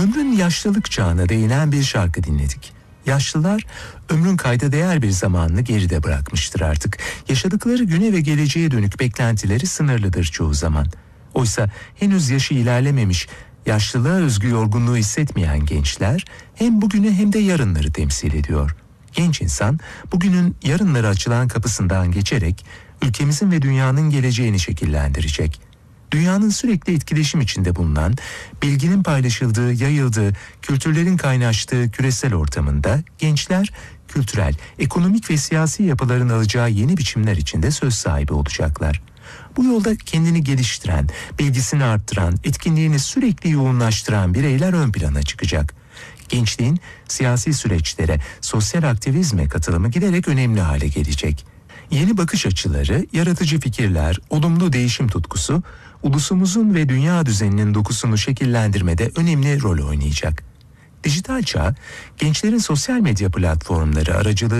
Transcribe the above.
Ömrün yaşlılık çağına değinen bir şarkı dinledik. Yaşlılar ömrün kayda değer bir zamanını geride bırakmıştır artık. Yaşadıkları güne ve geleceğe dönük beklentileri sınırlıdır çoğu zaman. Oysa henüz yaşı ilerlememiş, yaşlılığa özgü yorgunluğu hissetmeyen gençler hem bugünü hem de yarınları temsil ediyor. Genç insan bugünün yarınlara açılan kapısından geçerek ülkemizin ve dünyanın geleceğini şekillendirecek. Dünyanın sürekli etkileşim içinde bulunan, bilginin paylaşıldığı, yayıldığı, kültürlerin kaynaştığı küresel ortamında gençler kültürel, ekonomik ve siyasi yapıların alacağı yeni biçimler içinde söz sahibi olacaklar. Bu yolda kendini geliştiren, bilgisini arttıran, etkinliğini sürekli yoğunlaştıran bireyler ön plana çıkacak. Gençliğin siyasi süreçlere, sosyal aktivizme katılımı giderek önemli hale gelecek. Yeni bakış açıları, yaratıcı fikirler, olumlu değişim tutkusu, ulusumuzun ve dünya düzeninin dokusunu şekillendirmede önemli rol oynayacak. Dijital çağ, gençlerin sosyal medya platformları aracılığı